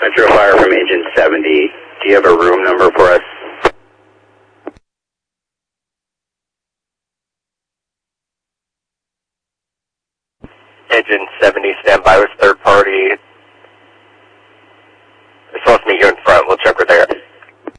Metro Fire from Engine 70. Do you have a room number for us? Engine 70, stand by with third party